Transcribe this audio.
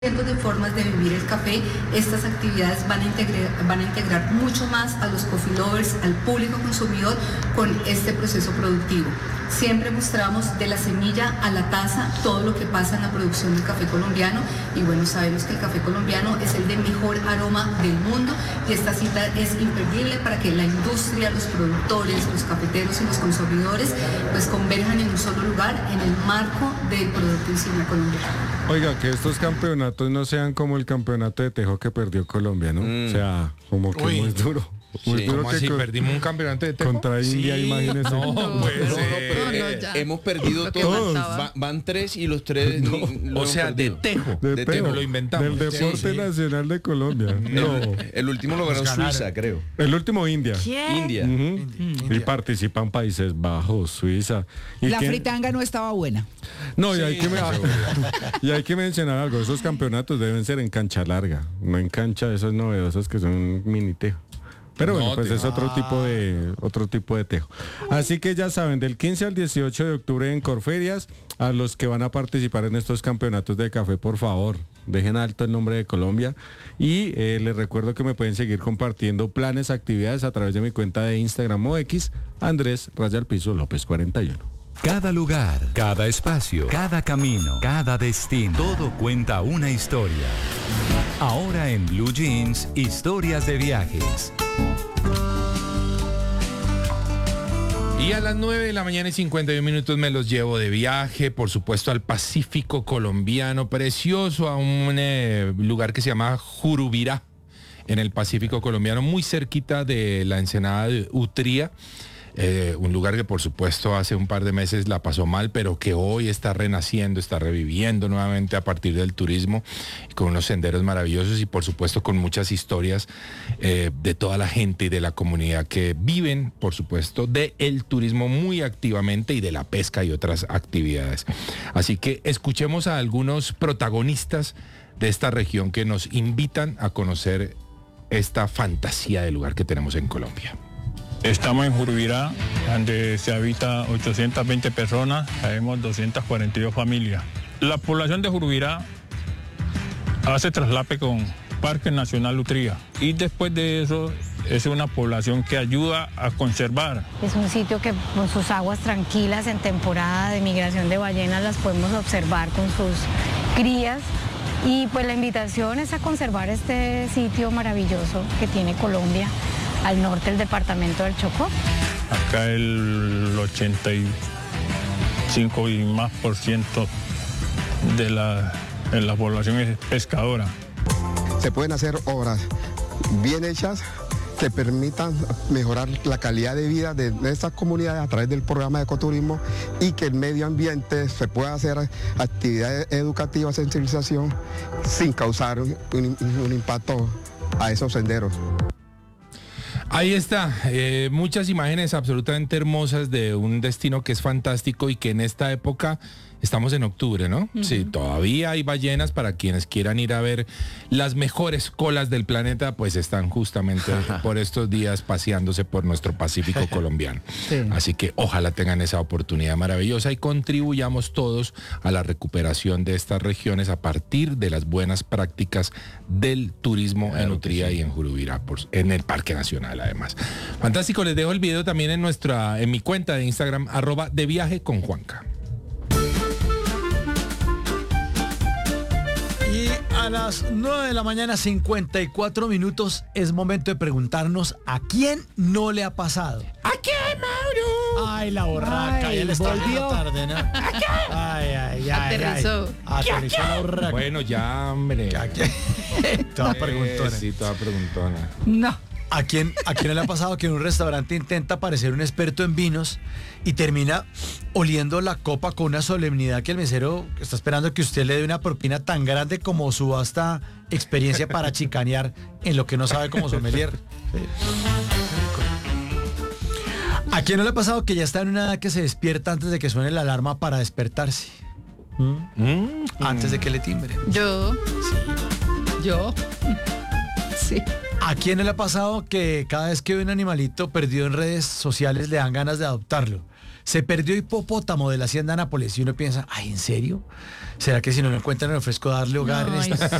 de formas de vivir el café. Estas actividades van a integrar mucho más a los coffee lovers, al público consumidor con este proceso productivo. Siempre mostramos de la semilla a la taza todo lo que pasa en la producción del café colombiano y bueno, sabemos que el café colombiano es el de mejor aroma del mundo y esta cita es imperdible para que la industria, los productores, los cafeteros y los consumidores pues converjan en un solo lugar en el marco del producto insignia colombiano. Oiga, que estos campeonatos no sean como el campeonato de tejo que perdió Colombia, ¿no? O sea, como que muy duro. Muy duro que así perdimos un campeonato de tejo contra India, imagínense. Hemos perdido todos. Van 3 y los 3 o sea, de tejo. De tejo, lo inventamos. Del deporte nacional de Colombia. El último lo ganó Suiza, creo. El último India. India. Y participan Países Bajos, Suiza. La fritanga no estaba buena. No, y hay que mencionar algo. Esos campeonatos deben ser en cancha larga, no en cancha de esos novedosos que son mini tejo. Pero bueno, pues es otro tipo de tejo. Así que ya saben, del 15 al 18 de octubre en Corferias, a los que van a participar en estos campeonatos de café, por favor, dejen alto el nombre de Colombia. Y les recuerdo que me pueden seguir compartiendo planes, actividades a través de mi cuenta de Instagram o X, Andrés_López 41. Cada lugar, cada espacio, cada camino, cada destino, todo cuenta una historia. Ahora en Blue Jeans, historias de viajes. Y a las 9 de la mañana y 51 minutos me los llevo de viaje, por supuesto, al Pacífico colombiano, precioso, a un lugar que se llama Jurubirá, en el Pacífico colombiano, muy cerquita de la ensenada de Utría. Un lugar que por supuesto hace un par de meses la pasó mal, pero que hoy está renaciendo, está reviviendo nuevamente a partir del turismo, con unos senderos maravillosos y por supuesto con muchas historias de toda la gente y de la comunidad que viven, por supuesto, del turismo muy activamente y de la pesca y otras actividades. Así que escuchemos a algunos protagonistas de esta región que nos invitan a conocer esta fantasía de lugar que tenemos en Colombia. Estamos en Jurubirá, donde se habita 820 personas, tenemos 242 familias. La población de Jurubirá hace traslape con Parque Nacional Utría y después de eso es una población que ayuda a conservar. Es un sitio que con sus aguas tranquilas en temporada de migración de ballenas las podemos observar con sus crías. Y pues la invitación es a conservar este sitio maravilloso que tiene Colombia, al norte del departamento del Chocó. Acá el 85 y más por ciento de la población es pescadora. Se pueden hacer obras bien hechas que permitan mejorar la calidad de vida de estas comunidades a través del programa de ecoturismo y que el medio ambiente se pueda hacer actividades educativas, sensibilización, sin causar un impacto a esos senderos. Ahí está, muchas imágenes absolutamente hermosas de un destino que es fantástico y que en esta época, estamos en octubre, ¿no? Uh-huh. Sí, todavía hay ballenas para quienes quieran ir a ver las mejores colas del planeta, pues están justamente por estos días paseándose por nuestro Pacífico colombiano. Sí. Así que ojalá tengan esa oportunidad maravillosa y contribuyamos todos a la recuperación de estas regiones a partir de las buenas prácticas del turismo en Utría y en Jurubirá, en el Parque Nacional además. Fantástico, les dejo el video también en mi cuenta de Instagram, @deviajeconjuanca. Y a las 9 de la mañana, 54 minutos, es momento de preguntarnos a quién no le ha pasado. ¿A quién, Mauro? Ay, la borraca, ya le está viendo tarde, ¿no? ¿A quién? Ay. Aterrizó la borraca. Bueno, ya, hombre. Toda preguntona. Sí, toda preguntona. No. ¿A quién no le ha pasado que en un restaurante intenta parecer un experto en vinos y termina oliendo la copa con una solemnidad que el mesero está esperando que usted le dé una propina tan grande como su vasta experiencia para chicanear en lo que no sabe como sommelier? Sí. ¿A quién no le ha pasado que ya está en una edad que se despierta antes de que suene la alarma para despertarse? Antes de que le timbre. Yo. Sí. ¿A quién no le ha pasado que cada vez que ve un animalito perdido en redes sociales le dan ganas de adoptarlo? Se perdió hipopótamo de la hacienda Nápoles y uno piensa, ay, ¿en serio? ¿Será que si no lo encuentran le ofrezco darle hogar en esta?